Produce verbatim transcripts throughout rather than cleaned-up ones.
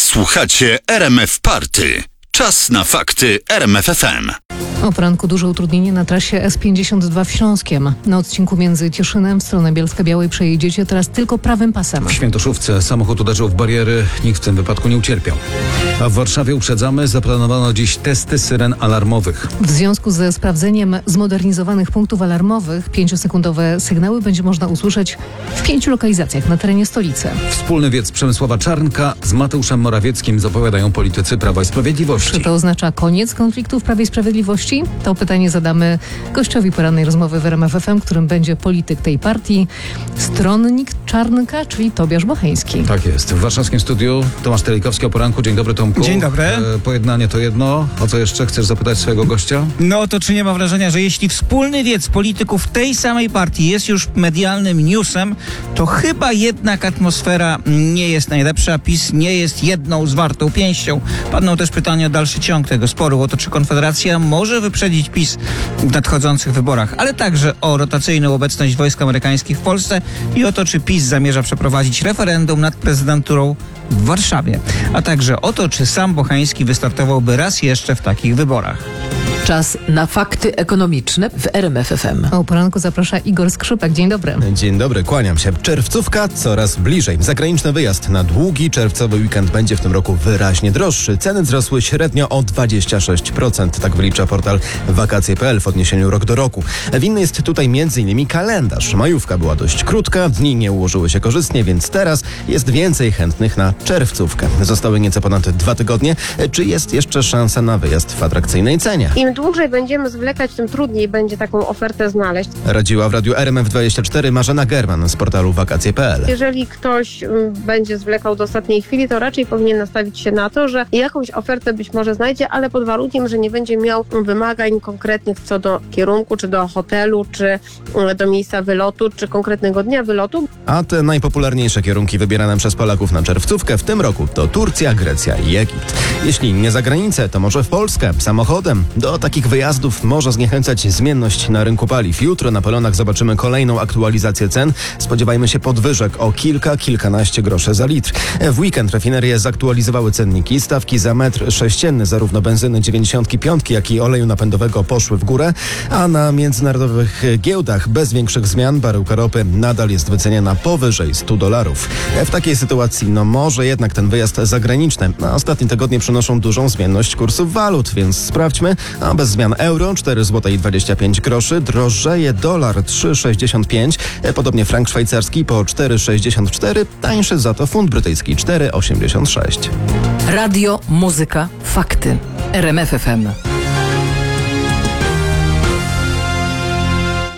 Słuchacie R M F Party. Czas na fakty R M F F M. O poranku duże utrudnienie na trasie S pięćdziesiąt dwa w Śląskiem. Na odcinku między Cieszynem w stronę Bielska-Białej przejedziecie teraz tylko prawym pasem. W Świętoszówce samochód uderzył w bariery, nikt w tym wypadku nie ucierpiał. A w Warszawie, uprzedzamy, zaplanowano dziś testy syren alarmowych. W związku ze sprawdzeniem zmodernizowanych punktów alarmowych pięciosekundowe sygnały będzie można usłyszeć w pięciu lokalizacjach na terenie stolicy. Wspólny wiec Przemysława Czarnka z Mateuszem Morawieckim zapowiadają politycy Prawa i Sprawiedliwości. Czy to oznacza koniec konfliktu w Prawie i Sprawiedliwości? To pytanie zadamy gościowi porannej rozmowy w R M F F M, którym będzie polityk tej partii, stronnik Czarnka, czyli Tobiasz Bocheński. Tak jest. W warszawskim studiu Tomasz Tejlikowski o poranku. Dzień dobry, Tomku. Dzień dobry. E, pojednanie to jedno. O co jeszcze chcesz zapytać swojego gościa? No to czy nie ma wrażenia, że jeśli wspólny wiec polityków tej samej partii jest już medialnym newsem, to chyba jednak atmosfera nie jest najlepsza. PiS nie jest jedną zwartą pięścią. Padną też pytania o dalszy ciąg tego sporu, o to, czy Konfederacja może wyprzedzić PiS w nadchodzących wyborach, ale także o rotacyjną obecność wojsk amerykańskich w Polsce i o to, czy PiS zamierza przeprowadzić referendum nad prezydenturą w Warszawie, a także o to, czy sam Bocheński wystartowałby raz jeszcze w takich wyborach. Czas na fakty ekonomiczne w R M F F M. O poranku zaprasza Igor Skrzypek. Dzień dobry. Dzień dobry, kłaniam się. Czerwcówka coraz bliżej. Zagraniczny wyjazd na długi czerwcowy weekend będzie w tym roku wyraźnie droższy. Ceny wzrosły średnio o dwadzieścia sześć procent. Tak wylicza portal wakacje kropka p l w odniesieniu rok do roku. Winny jest tutaj między innymi kalendarz. Majówka była dość krótka, dni nie ułożyły się korzystnie, więc teraz jest więcej chętnych na czerwcówkę. Zostały nieco ponad dwa tygodnie. Czy jest jeszcze szansa na wyjazd w atrakcyjnej cenie? Im dłużej będziemy zwlekać, tym trudniej będzie taką ofertę znaleźć. Radziła w radiu R M F dwadzieścia cztery Marzena German z portalu wakacje kropka p l. Jeżeli ktoś mm, będzie zwlekał do ostatniej chwili, to raczej powinien nastawić się na to, że jakąś ofertę być może znajdzie, ale pod warunkiem, że nie będzie miał wymagań konkretnych co do kierunku, czy do hotelu, czy mm, do miejsca wylotu, czy konkretnego dnia wylotu. A te najpopularniejsze kierunki wybierane przez Polaków na czerwcówkę w tym roku to Turcja, Grecja i Egipt. Jeśli nie za granicę, to może w Polskę, samochodem. Do takich wyjazdów może zniechęcać zmienność na rynku paliw. Jutro na pelonach zobaczymy kolejną aktualizację cen. Spodziewajmy się podwyżek o kilka, kilkanaście groszy za litr. W weekend rafinerie zaktualizowały cenniki. Stawki za metr sześcienny zarówno benzyny dziewięćdziesiąt pięć, jak i oleju napędowego poszły w górę, a na międzynarodowych giełdach bez większych zmian baryłka ropy nadal jest wyceniana powyżej stu dolarów. W takiej sytuacji no może jednak ten wyjazd zagraniczny. Na ostatnie tygodnie przynoszą dużą zmienność kursów walut, więc sprawdźmy. A bez zmian euro cztery złote i dwadzieścia pięć groszy, drożeje dolar trzy sześćdziesiąt pięć, podobnie frank szwajcarski po cztery sześćdziesiąt cztery, tańszy za to funt brytyjski cztery osiemdziesiąt sześć. Radio, muzyka, fakty. R M F F M.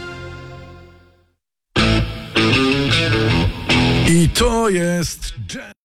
I to jest